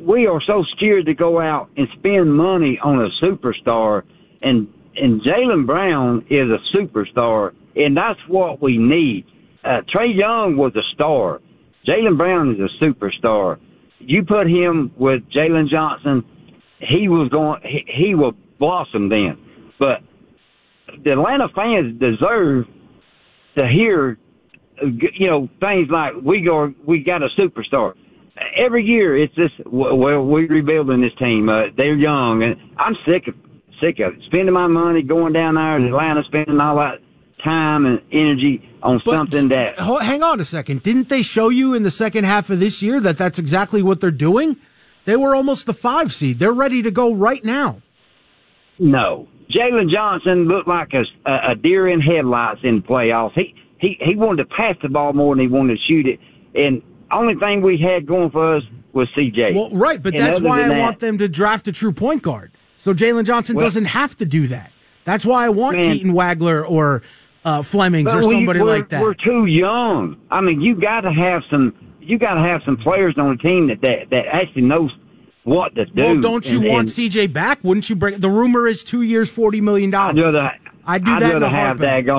we are so scared to go out and spend money on a superstar, and Jaylen Brown is a superstar, and that's what we need. Trae Young was a star. Jaylen Brown is a superstar. You put him with Jalen Johnson, he will blossom then. But the Atlanta fans deserve to hear, things like we got a superstar. Every year it's this. Well, we're rebuilding this team. They're young, and I'm sick of it. Spending my money going down there to Atlanta, spending all that time and energy on something that. Hang on a second. Didn't they show you in the second half of this year that that's exactly what they're doing? They were almost the 5 seed. They're ready to go right now. No, Jalen Johnson looked like a deer in headlights in the playoffs. He wanted to pass the ball more than he wanted to shoot it, and only thing we had going for us was CJ. Well, right, but that's why I want them to draft a true point guard. So Jalen Johnson doesn't have to do that. That's why I want Keaton Wagler or Flemings or somebody like that. We're too young. I mean, you got to have some players on the team that actually knows what to do. Well, don't you want CJ back? Wouldn't you bring? The rumor is 2 years, $40 million. I'd rather have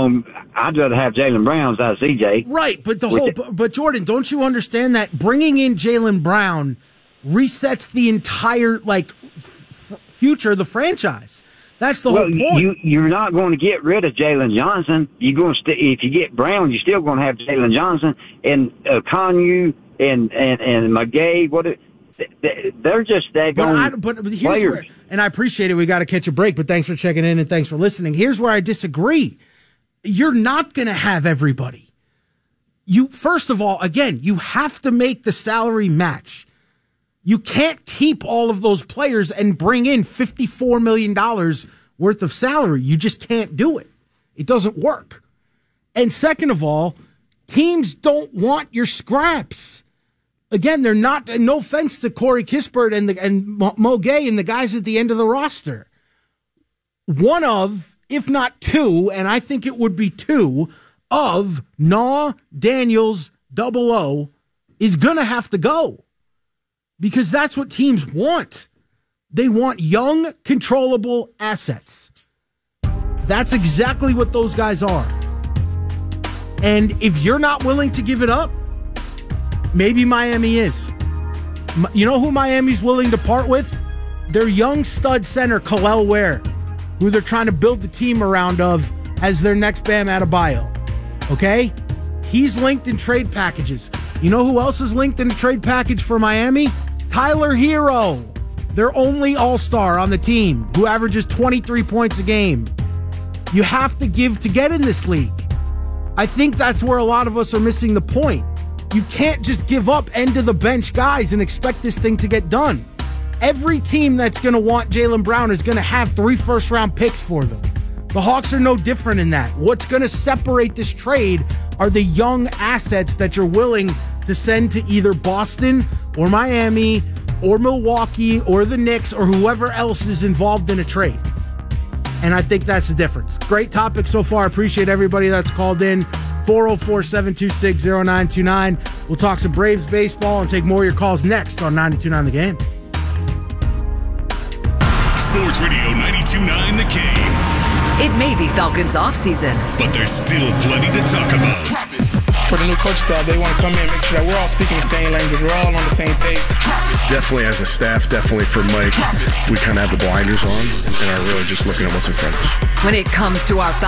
Jaylen Brown instead of CJ. Right, but Jordan, don't you understand that bringing in Jaylen Brown resets the entire future of the franchise? That's the whole point. You're not going to get rid of Jalen Johnson. You're going to if you get Brown, you're still going to have Jalen Johnson and Konyu and McGay. They're just that. But here's where, and I appreciate it. We got to catch a break, but thanks for checking in and thanks for listening. Here's where I disagree. You're not going to have everybody. First of all, again, you have to make the salary match. You can't keep all of those players and bring in $54 million worth of salary. You just can't do it. It doesn't work. And second of all, teams don't want your scraps. Again, they're not, no offense to Corey Kispert and Mo Gay and the guys at the end of the roster. One of, if not two, and I think it would be two, of Naw, Daniels, Double O is going to have to go. Because that's what teams want. They want young, controllable assets. That's exactly what those guys are. And if you're not willing to give it up, maybe Miami is. You know who Miami's willing to part with? Their young stud center, Kel'el Ware, who they're trying to build the team around as their next Bam Adebayo. Okay? He's linked in trade packages. You know who else is linked in a trade package for Miami? Tyler Hero, their only all-star on the team, who averages 23 points a game. You have to give to get in this league. I think that's where a lot of us are missing the point. You can't just give up end-of-the-bench guys and expect this thing to get done. Every team that's going to want Jaylen Brown is going to have 3 first-round picks for them. The Hawks are no different in that. What's going to separate this trade are the young assets that you're willing to send to either Boston or Miami or Milwaukee or the Knicks or whoever else is involved in a trade. And I think that's the difference. Great topic so far. Appreciate everybody that's called in. 404-726-0929. We'll talk some Braves baseball and take more of your calls next on 92.9 The Game. Sports Radio 92.9 The Game. It may be Falcons offseason, but there's still plenty to talk about. For the new coach staff, they want to come in and make sure that we're all speaking the same language. We're all on the same page. Definitely as a staff, definitely for Mike, we kind of have the blinders on and are really just looking at what's in front of us. When it comes to our